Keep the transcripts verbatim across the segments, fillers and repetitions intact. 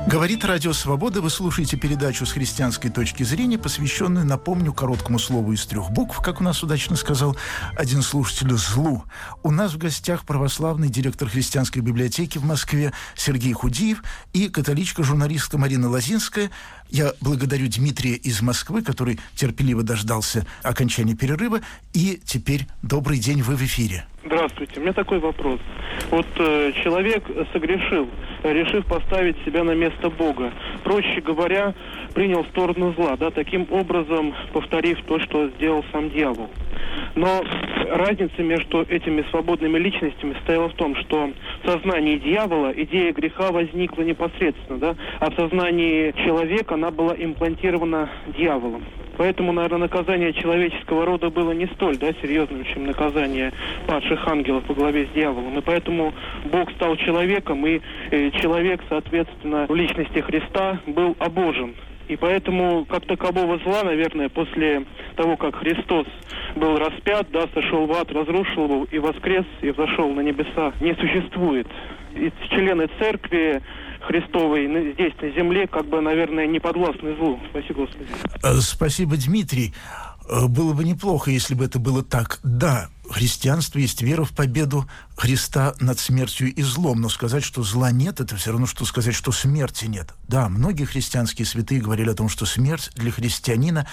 Говорит Радио Свобода. Вы слушаете передачу с христианской точки зрения, посвященную, напомню, короткому слову из трех букв, как у нас удачно сказал один слушатель, злу. У нас в гостях православный директор христианской библиотеки в Москве Сергей Худиев и католичка-журналистка Марина Лозинская. Я благодарю Дмитрия из Москвы, который терпеливо дождался окончания перерыва. И теперь добрый день, вы в эфире. Здравствуйте. У меня такой вопрос. Вот э, человек согрешил, решив поставить себя на место Бога. Проще говоря, принял сторону зла, да, таким образом повторив то, что сделал сам дьявол. Но разница между этими свободными личностями стояла в том, что в сознании дьявола идея греха возникла непосредственно, да, а в сознании человека она была имплантирована дьяволом. Поэтому, наверное, наказание человеческого рода было не столь, да, серьезным, чем наказание падших ангелов во главе с дьяволом. И поэтому Бог стал человеком, и э, человек, соответственно, в личности Христа был обожен. И поэтому, как такового зла, наверное, после того, как Христос был распят, да, сошел в ад, разрушил его и воскрес, и взошел на небеса, не существует. И члены церкви Христовой здесь, на земле, как бы, наверное, не подвластны злу. Спасибо, Господи. Спасибо, Дмитрий. Было бы неплохо, если бы это было так. Да, христианство есть вера в победу Христа над смертью и злом, но сказать, что зла нет, это все равно, что сказать, что смерти нет. Да, многие христианские святые говорили о том, что смерть для христианина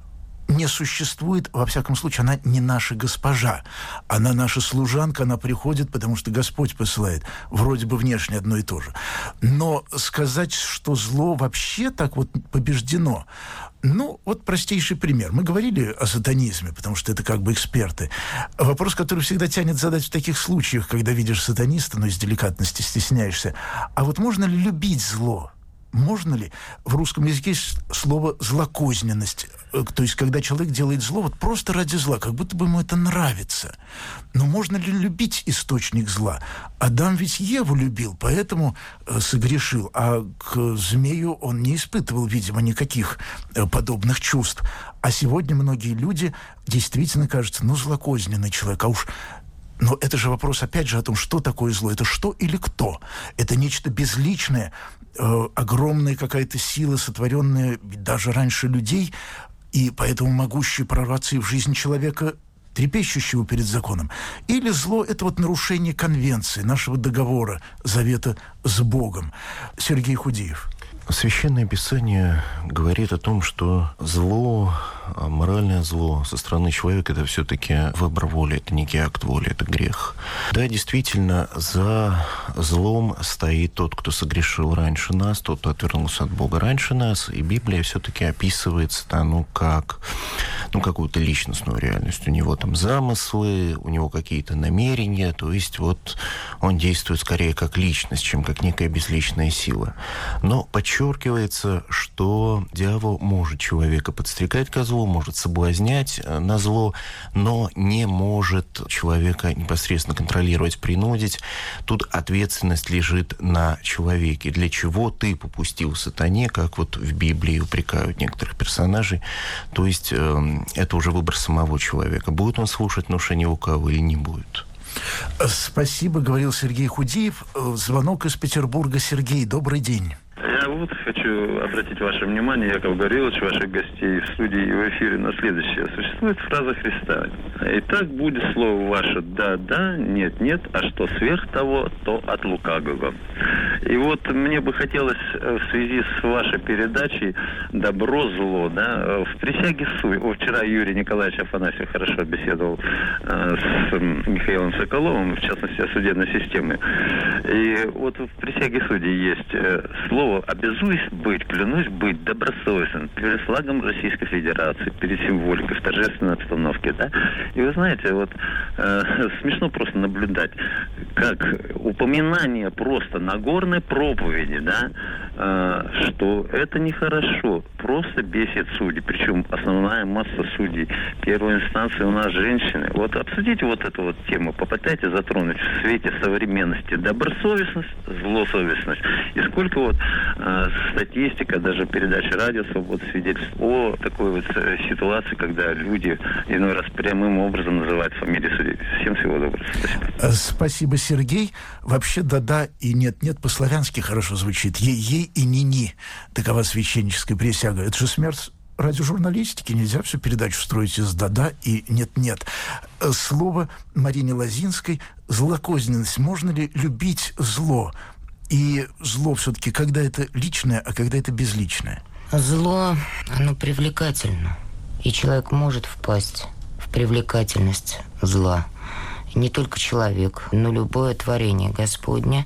не существует, во всяком случае, она не наша госпожа. Она наша служанка, она приходит, потому что Господь посылает. Вроде бы внешне одно и то же. Но сказать, что зло вообще так вот побеждено, ну, вот простейший пример. Мы говорили о сатанизме, потому что это как бы эксперты. Вопрос, который всегда тянет задать в таких случаях, когда видишь сатаниста, но из деликатности стесняешься. А вот можно ли любить зло? Можно ли? В русском языке есть слово «злокозненность». То есть, когда человек делает зло вот просто ради зла, как будто бы ему это нравится. Но можно ли любить источник зла? Адам ведь Еву любил, поэтому э, согрешил. А к змею он не испытывал, видимо, никаких э, подобных чувств. А сегодня многие люди действительно кажутся, ну, злокозненный человек. А уж Но это же вопрос, опять же, о том, что такое зло. Это что или кто? Это нечто безличное, э, огромная какая-то сила, сотворенная даже раньше людей, и поэтому могущая прорваться и в жизнь человека, трепещущего перед законом. Или зло – это вот нарушение конвенции, нашего договора, завета с Богом. Сергей Худиев. Священное Писание говорит о том, что зло, моральное зло со стороны человека – это все-таки выбор воли, это некий акт воли, это грех. Да, действительно, за злом стоит тот, кто согрешил раньше нас, тот, кто отвернулся от Бога раньше нас, и Библия все-таки описывает сатану как ну, какую-то личностную реальность. У него там замыслы, у него какие-то намерения, то есть вот он действует скорее как личность, чем как некая безличная сила. Но подчеркивается, что дьявол может человека подстрекать ко злу, может соблазнять на зло, но не может человека непосредственно контролировать, принудить. Тут ответственность лежит на человеке. Для чего ты попустил сатане, как вот в Библии упрекают некоторых персонажей. То есть э, это уже выбор самого человека. Будет он слушать внушение лукавого или не будет. Спасибо, говорил Сергей Худиев. Звонок из Петербурга. Сергей, добрый день. Я вот хочу обратить ваше внимание, Яков Гаврилович, ваших гостей в студии и в эфире на следующее. Существует фраза Христа. «Итак, будет слово ваше да, да, нет, нет, а что сверх того, то от лукавого». И вот мне бы хотелось в связи с вашей передачей «Добро, зло», да, в присяге суд. Вчера Юрий Николаевич Афанасьев хорошо беседовал э, с Михаилом Соколовым, в частности, о судебной системе. И вот в присяге судей есть э, слово «обязуюсь быть, клянусь быть добросовестным перед флагом Российской Федерации, перед символикой в торжественной обстановке». Да? И вы знаете, вот э, смешно просто наблюдать, как упоминание просто Нагорной проповеди, да, э, что это нехорошо, просто бесит судей. Причем основная масса судей первой инстанции у нас женщины. Вот обсудите вот эту вот тему, попытайтесь затронуть в свете современности добросовестность, злосовестность. И сколько вот э, статистика, даже передача «Радио Свобода» свидетельствует о такой вот ситуации, когда люди иной раз прямым образом называют фамилии судей. Всем всего доброго. Спасибо. Спасибо, Сергей. Вообще «да-да» и «нет-нет» по-славянски хорошо звучит. Ей-ей «ни» и «ни-ни». Такова священническая присяга. Это же смерть радиожурналистики. Нельзя всю передачу строить из «да-да» и «нет-нет». Слово Марине Лозинской «злокозненность». Можно ли любить зло? И зло все-таки, когда это личное, а когда это безличное? Зло, оно привлекательно. И человек может впасть в привлекательность зла. И не только человек, но любое творение Господне.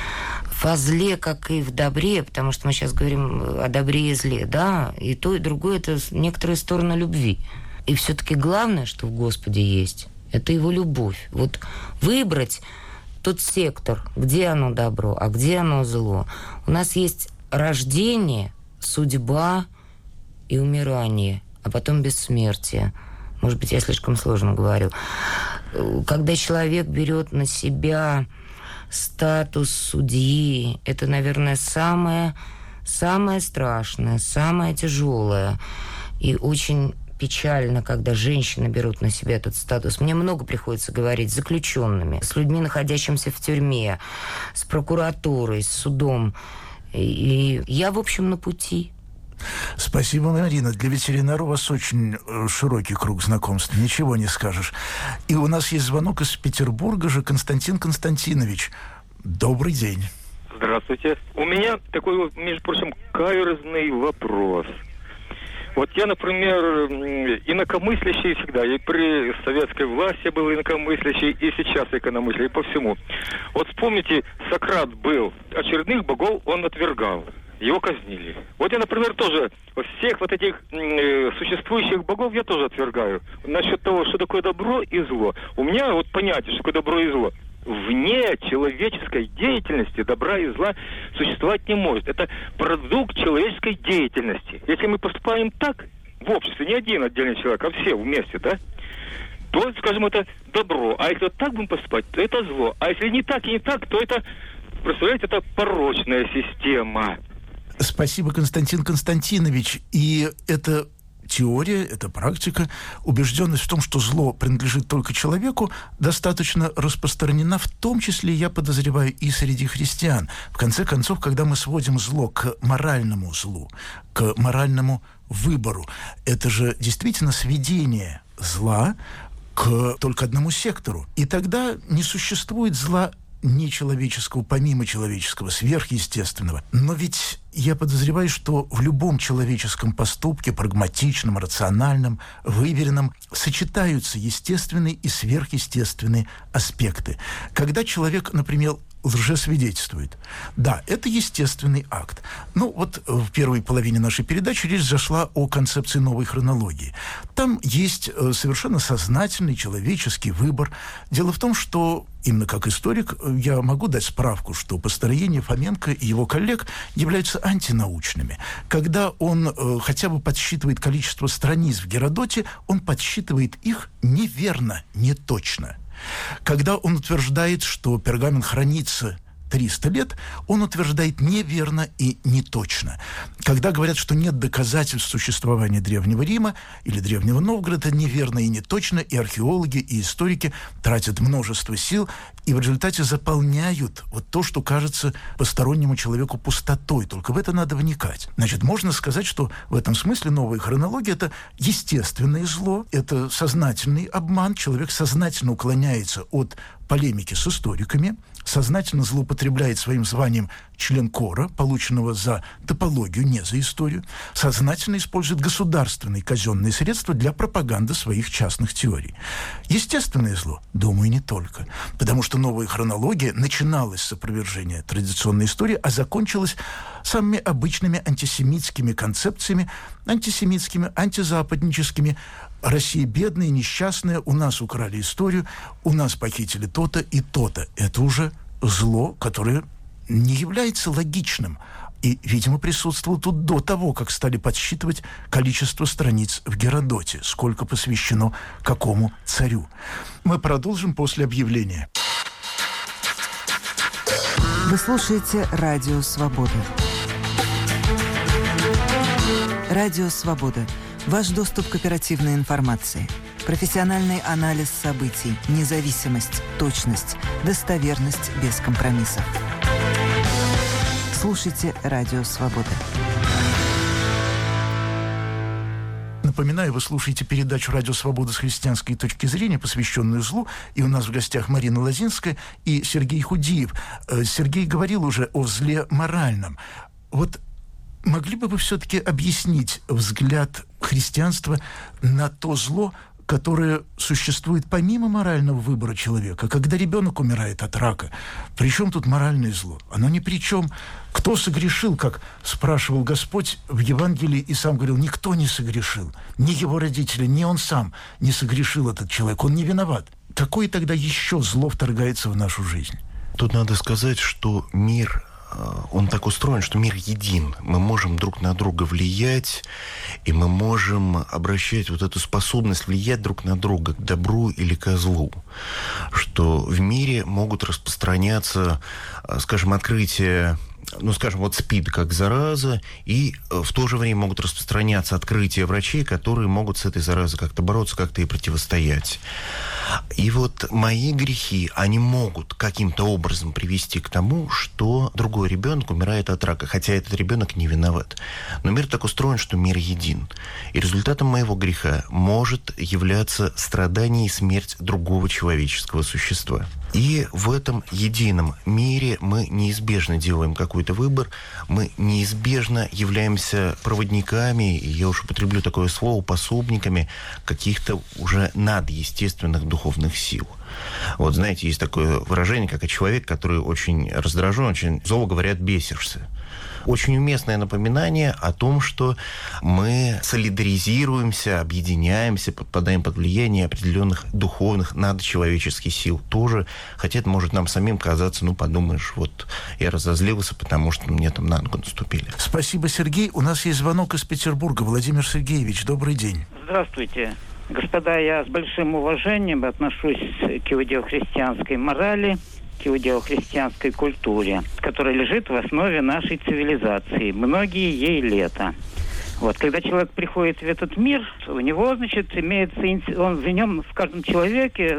Во зле, как и в добре, потому что мы сейчас говорим о добре и зле, да, и то, и другое – это некоторая сторона любви. И все-таки главное, что в Господе есть, это его любовь. Вот выбрать тот сектор, где оно добро, а где оно зло. У нас есть рождение, судьба и умирание, а потом бессмертие. Может быть, я слишком сложно говорю. Когда человек берет на себя статус судьи, это, наверное, самое, самое страшное, самое тяжелое. И очень печально, когда женщины берут на себя этот статус. Мне много приходится говорить с заключенными, с людьми, находящимися в тюрьме, с прокуратурой, с судом. И я, в общем, на пути. Спасибо, Марина. Для ветеринара у вас очень широкий круг знакомств. Ничего не скажешь. И у нас есть звонок из Петербурга же. Константин Константинович. Добрый день. Здравствуйте. У меня такой, вот, между прочим, каверзный вопрос. Вот я, например, инакомыслящий всегда. И при советской власти был инакомыслящий, и сейчас инакомыслящий, и по всему. Вот вспомните, Сократ был. Очередных богов он отвергал. Его казнили. Вот я, например, тоже всех вот этих э, существующих богов я тоже отвергаю. Насчет того, что такое добро и зло. У меня вот понятие, что такое добро и зло. Вне человеческой деятельности добра и зла существовать не может. Это продукт человеческой деятельности. Если мы поступаем так в обществе, не один отдельный человек, а все вместе, да, то, скажем, это добро. А если вот так будем поступать, то это зло. А если не так и не так, то это, представляете, это порочная система. Спасибо, Константин Константинович. И это теория, это практика, убежденность в том, что зло принадлежит только человеку, достаточно распространена, в том числе, я подозреваю, и среди христиан. В конце концов, когда мы сводим зло к моральному злу, к моральному выбору, это же действительно сведение зла к только одному сектору. И тогда не существует зла нечеловеческого, помимо человеческого, сверхъестественного. Но ведь я подозреваю, что в любом человеческом поступке, прагматичном, рациональном, выверенном, сочетаются естественные и сверхъестественные аспекты. Когда человек, например, лжесвидетельствует. Да, это естественный акт. Ну, вот в первой половине нашей передачи речь зашла о концепции новой хронологии. Там есть совершенно сознательный человеческий выбор. Дело в том, что именно как историк я могу дать справку, что построение Фоменко и его коллег являются антинаучными. Когда он э, хотя бы подсчитывает количество страниц в Геродоте, он подсчитывает их неверно, неточно. Когда он утверждает, что пергамент хранится триста лет, он утверждает неверно и неточно. Когда говорят, что нет доказательств существования Древнего Рима или Древнего Новгорода, неверно и неточно, и археологи, и историки тратят множество сил и в результате заполняют вот то, что кажется постороннему человеку пустотой. Только в это надо вникать. Значит, можно сказать, что в этом смысле новая хронология – это естественное зло, это сознательный обман. Человек сознательно уклоняется от полемики с историками, сознательно злоупотребляет своим званием член кора, полученного за топологию, не за историю, сознательно использует государственные казенные средства для пропаганды своих частных теорий. Естественное зло? Думаю, не только. Потому что новая хронология начиналась с опровержения традиционной истории, а закончилась самыми обычными антисемитскими концепциями, антисемитскими, антизападническими. Россия бедная, несчастная, у нас украли историю, у нас похитили то-то и то-то. Это уже зло, которое не является логичным. И, видимо, присутствовало тут до того, как стали подсчитывать количество страниц в Геродоте, сколько посвящено какому царю. Мы продолжим после объявления. Вы слушаете «Радио Свобода». «Радио Свобода». Ваш доступ к оперативной информации. Профессиональный анализ событий, независимость, точность, достоверность без компромиссов. Слушайте «Радио Свобода». Напоминаю, вы слушаете передачу «Радио Свобода» с христианской точки зрения, посвященную злу. И у нас в гостях Марина Лозинская и Сергей Худиев. Сергей говорил уже о зле моральном. Вот могли бы вы все-таки объяснить взгляд христианства на то зло, которое существует помимо морального выбора человека? Когда ребенок умирает от рака, при чем тут моральное зло? Оно ни при чем. Кто согрешил, как спрашивал Господь в Евангелии, и сам говорил, никто не согрешил. Ни его родители, ни он сам не согрешил, этот человек. Он не виноват. Какое тогда еще зло вторгается в нашу жизнь? Тут надо сказать, что мир, он так устроен, что мир един. Мы можем друг на друга влиять, и мы можем обращать вот эту способность влиять друг на друга к добру или ко злу. Что в мире могут распространяться, скажем, открытия, ну, скажем, вот СПИД как зараза, и в то же время могут распространяться открытия врачей, которые могут с этой заразой как-то бороться, как-то и противостоять. И вот мои грехи, они могут каким-то образом привести к тому, что другой ребенок умирает от рака, хотя этот ребенок не виноват. Но мир так устроен, что мир един. И результатом моего греха может являться страдание и смерть другого человеческого существа. И в этом едином мире мы неизбежно делаем какой-то выбор, мы неизбежно являемся проводниками, и я уж употреблю такое слово, пособниками каких-то уже надъестественных духовных сил. Вот знаете, есть такое выражение, как человек, который очень раздражен, очень зло говорят, бесишься. Очень уместное напоминание о том, что мы солидаризируемся, объединяемся, подпадаем под влияние определенных духовных надчеловеческих сил тоже. Хотя это может нам самим казаться, ну, подумаешь, вот я разозлился, потому что мне там на ногу наступили. Спасибо, Сергей. У нас есть звонок из Петербурга. Владимир Сергеевич, добрый день. Здравствуйте. Господа, я с большим уважением отношусь к иудео-христианской морали, к иудео-христианской культуре, которая лежит в основе нашей цивилизации. Многие ей лета. Вот, когда человек приходит в этот мир, у него, значит, имеется, он в нем, в каждом человеке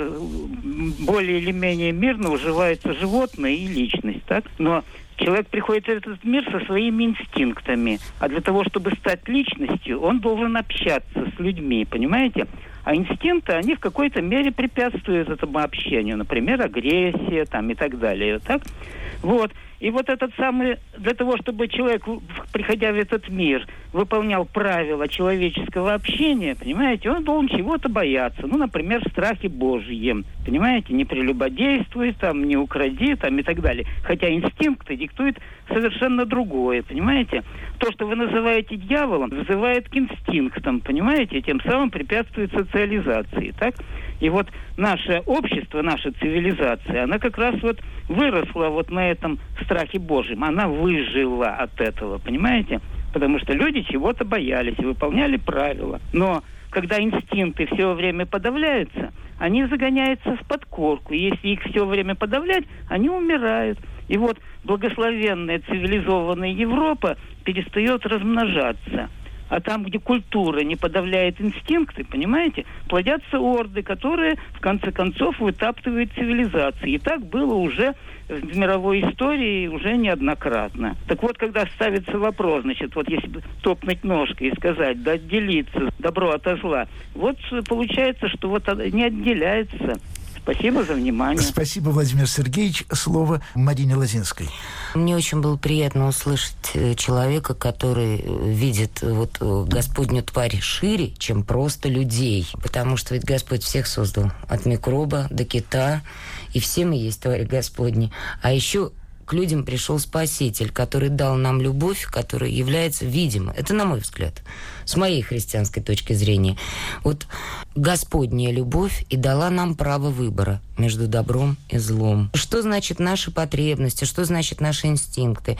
более или менее мирно уживаются животное и личность, так? Но человек приходит в этот мир со своими инстинктами, а для того, чтобы стать личностью, он должен общаться с людьми, понимаете? А инстинкты, они в какой-то мере препятствуют этому общению. Например, агрессия там, и так далее. Так? Вот. И вот этот самый, для того, чтобы человек, приходя в этот мир, выполнял правила человеческого общения, понимаете, он должен чего-то бояться. Ну, например, в страхе Божьем. Понимаете, не прелюбодействуй, там, не укради, там, и так далее. Хотя инстинкты диктуют совершенно другое, понимаете? То, что вы называете дьяволом, вызывает к инстинктам, понимаете, и тем самым препятствует социализации, так? И вот наше общество, наша цивилизация, она как раз вот выросла вот на этом страхе Божьем. Она выжила от этого, понимаете? Потому что люди чего-то боялись и выполняли правила. Но когда инстинкты все время подавляются, они загоняются в подкорку. И если их все время подавлять, они умирают. И вот благословенная цивилизованная Европа перестает размножаться. А там, где культура не подавляет инстинкты, понимаете, плодятся орды, которые, в конце концов, вытаптывают цивилизации. И так было уже в мировой истории уже неоднократно. Так вот, когда ставится вопрос, значит, вот если топнуть ножкой и сказать, да отделиться добро от зла, вот получается, что вот не отделяется. Спасибо за внимание. Спасибо, Владимир Сергеевич. Слово Марине Лозинской. Мне очень было приятно услышать человека, который видит вот Господню тварь шире, чем просто людей. Потому что ведь Господь всех создал. От микроба до кита. И все мы есть твари Господни. А еще к людям пришел Спаситель, который дал нам любовь, которая является видимой. Это на мой взгляд, с моей христианской точки зрения. Вот Господняя любовь и дала нам право выбора между добром и злом. Что значит наши потребности, что значит наши инстинкты?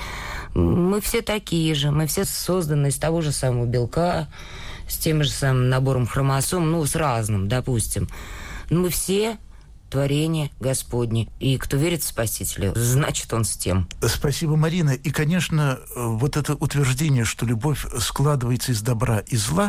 Мы все такие же, мы все созданы из того же самого белка, с тем же самым набором хромосом, ну, с разным, допустим. Мы все творение Господне. И кто верит в Спасителя, значит, он с тем. Спасибо, Марина. И, конечно, вот это утверждение, что любовь складывается из добра и зла,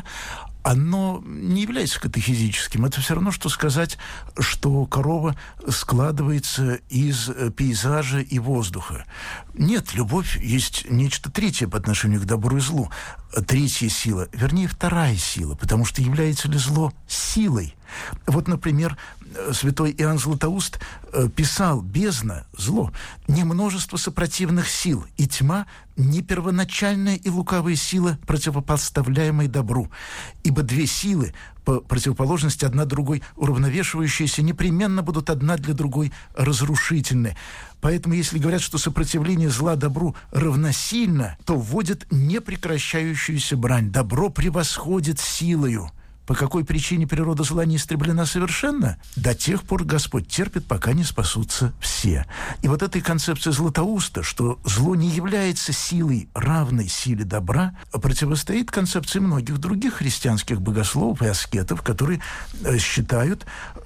оно не является катехизическим. Это все равно, что сказать, что корова складывается из пейзажа и воздуха. Нет, любовь есть нечто третье по отношению к добру и злу. Третья сила, вернее, вторая сила, потому что является ли зло силой? Вот, например, святой Иоанн Златоуст писал: «Бездна, зло, не множество сопротивных сил, и тьма — не первоначальная и лукавая сила, противопоставляемая добру. Ибо две силы, по противоположности одна другой уравновешивающиеся, непременно будут одна для другой разрушительны». Поэтому, если говорят, что сопротивление зла добру равносильно, то вводят непрекращающуюся брань. Добро превосходит силою. По какой причине природа зла не истреблена совершенно? До тех пор Господь терпит, пока не спасутся все. И вот этой концепции Златоуста, что зло не является силой, равной силе добра, противостоит концепции многих других христианских богословов и аскетов, которые считают,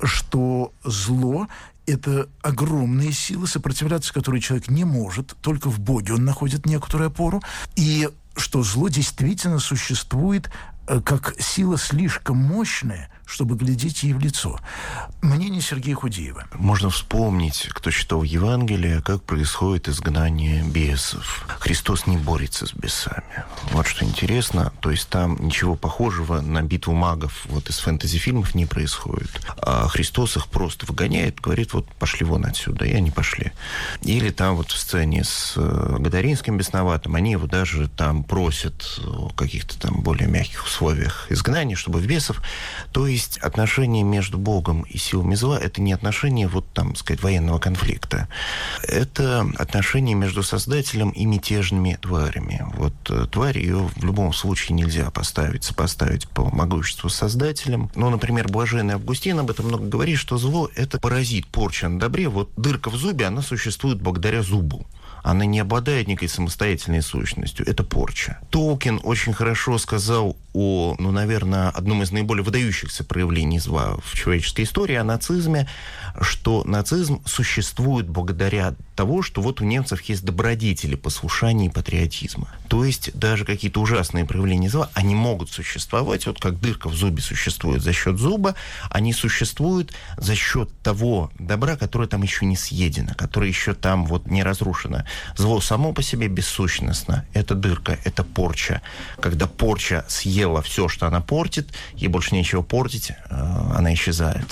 что зло — это огромные силы, сопротивляться которой человек не может, только в Боге он находит некоторую опору, и что зло действительно существует как сила слишком мощная, чтобы глядеть ей в лицо. Мнение Сергея Худеева. Можно вспомнить, кто читал Евангелие, как происходит изгнание бесов. Христос не борется с бесами. Вот что интересно. То есть там ничего похожего на битву магов вот из фэнтези-фильмов не происходит. А Христос их просто выгоняет, говорит: вот пошли вон отсюда. И они пошли. Или там вот в сцене с Гадаринским бесноватым, они его даже там просят о каких-то там более мягких условиях изгнания, чтобы в бесов. То есть отношения между Богом и силами зла — это не отношения, вот там, сказать, военного конфликта. Это отношения между Создателем и мятежными тварями. Вот тварь, ее в любом случае нельзя поставить, сопоставить по могуществу с Создателем. Ну, например, блаженный Августин об этом много говорит, что зло — это паразит, порча на добре. Вот дырка в зубе, она существует благодаря зубу. Она не обладает некой самостоятельной сущностью. Это порча. Толкин очень хорошо сказал о, ну, наверное, одном из наиболее выдающихся проявлений зла в человеческой истории, о нацизме, что нацизм существует благодаря того, что вот у немцев есть добродетели послушания и патриотизма. То есть даже какие-то ужасные проявления зла, они могут существовать, вот как дырка в зубе существует за счет зуба, они существуют за счет того добра, которое там еще не съедено, которое еще там вот не разрушено. Зло само по себе бессущностно. Это дырка, это порча. Когда порча съела все, что она портит, ей больше нечего портить, она исчезает.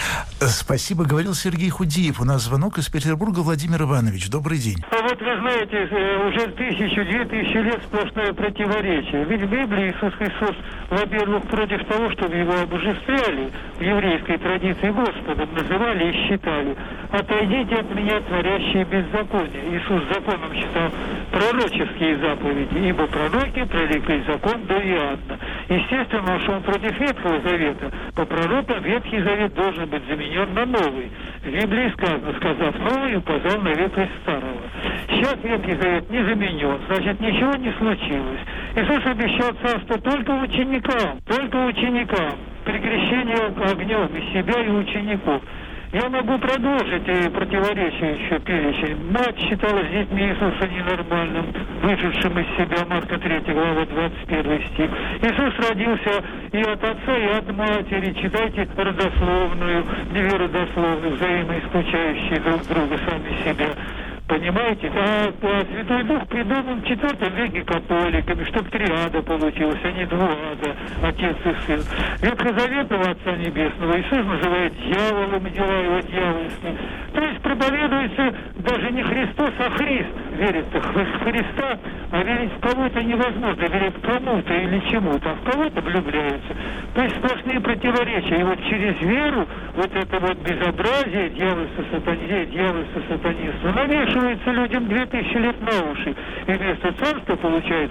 Спасибо, говорил Сергей Худеев. У нас звонок из Петербурга. Владимир Иванович, добрый день. А вот вы знаете, уже тысячу, две тысячи лет сплошное противоречие. Ведь в Библии Иисус Христос, во-первых, против того, чтобы его обожествляли в еврейской традиции Господом, называли и считали: «Отойдите от меня, творящие беззаконие». Иисус законом считал пророческие заповеди, ибо пророки прорекли закон до Иоанна. Естественно, что он против Ветхого Завета. По пророкам Ветхий Завет должен быть заменен на новый. В Библии сказано: сказав новый, указал на ветхость старого. Сейчас Ветхий Завет не заменен, значит, ничего не случилось. Иисус обещал царство только ученикам, только ученикам, при крещении огнем и себя, и учеников. Я могу продолжить и противоречие еще перечень. Мать считала с детьми Иисуса ненормальным, вышедшим из себя. Марка третья глава, двадцать первый стих. Иисус родился и от отца, и от матери. Читайте родословную, две родословных, взаимоисключающие друг друга, сами себя. Понимаете? А, а Святой Дух придуман в четвертом веке католиками, чтобы триада получилась, а не двуада, отец и сын. Ветхозаветного Отца Небесного Иисус называет дьяволом, и дела его дьявольские. То есть проповедуется даже не Христос, а Христ. Верит-то в Христа, а верить в кого-то невозможно, верить к кому-то или чему-то, а в кого-то влюбляются. То есть сплошные противоречия. И вот через веру вот это вот безобразие, дьявольство, сатанизм, дьявольство, сатанизм, навешивается людям две тысячи лет на уши. И вместо царства получают